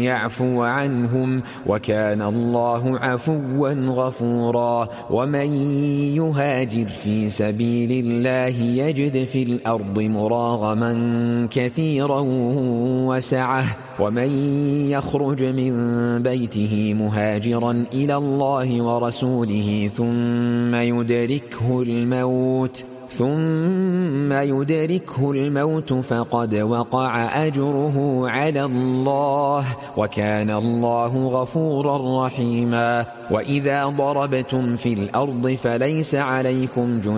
يعفو عنهم وكان الله عفوا غفورا. ومن يهاجر في سبيل الله يجد في الأرض مراغما كثيرا وسعة ومن يخرج من بيته مهاجرا إلى الله ورسوله ثم يدركه الموت فقد وقع أجره على الله وكان الله غفورا رحيما. وإذا ضربتم في الأرض فليس عليكم جناح